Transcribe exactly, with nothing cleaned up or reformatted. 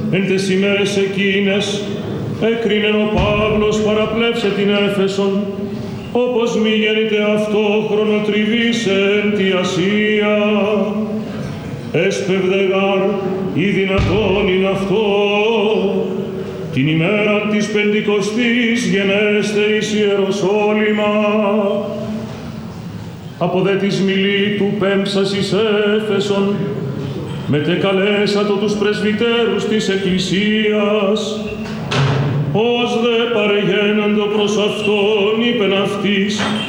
εν τες ημέρες εκείνες έκρινεν ο Παύλος παραπλέψε την Έφεσον, όπως μη γέννηται αυτό χρονοτριβήσε εν τη Ασία. Έσπευδε γάρ ή δυνατόν είναι αυτό, την ημέρα της Πεντηκοστής γενέστε εις Ιεροσόλυμα. Από δε της Μιλήτου πέμψας εις Έφεσον, μετεκαλέσατο τους πρεσβυτέρους της Εκκλησίας, ως δε παρεγένοντο προς αυτόν είπεν αυτής,